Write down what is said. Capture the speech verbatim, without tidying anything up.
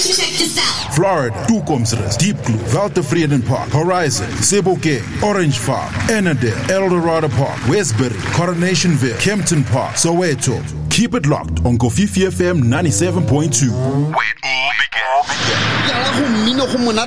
Check this out. Florida, Tukomsrus, Deep Blue, Valtevreden Park, Horizon, Sebokeng, Orange Farm, Annandale, Eldorado Park, Westbury, Coronationville, Kempton Park, Soweto. Keep it locked on Kofifi F M ninety-seven point two. Wait, all began.